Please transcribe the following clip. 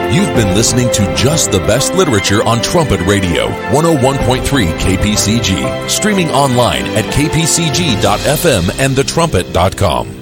You've been listening to Just the Best Literature on Trumpet Radio, 101.3 KPCG, streaming online at kpcg.fm and thetrumpet.com.